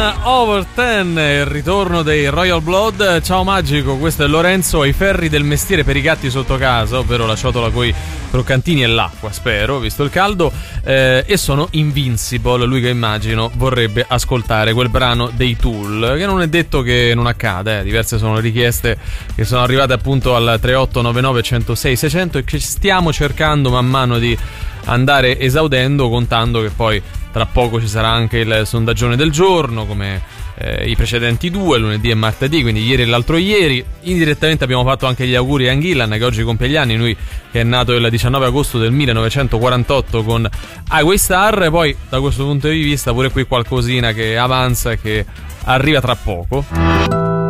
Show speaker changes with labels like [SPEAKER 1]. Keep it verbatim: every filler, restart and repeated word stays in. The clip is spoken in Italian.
[SPEAKER 1] over ten, il ritorno dei Royal Blood. Ciao Magico, questo è Lorenzo ai ferri del mestiere per i gatti sotto casa, ovvero la ciotola coi croccantini e l'acqua, spero, visto il caldo, eh, e sono Invincible, lui che immagino vorrebbe ascoltare quel brano dei Tool, che non è detto che non accada, eh. Diverse sono le richieste che sono arrivate appunto al tre otto nove nove uno zero sei sei zero zero e che stiamo cercando man mano di andare esaudendo, contando che poi tra poco ci sarà anche il sondaggione del giorno, come eh, i precedenti due, lunedì e martedì, quindi ieri e l'altro ieri. Indirettamente abbiamo fatto anche gli auguri a Gillan, che oggi compie gli anni, lui che è nato il diciannove agosto del millenovecentoquarantotto con Highway Star. Poi da questo punto di vista pure qui qualcosina che avanza e che arriva tra poco.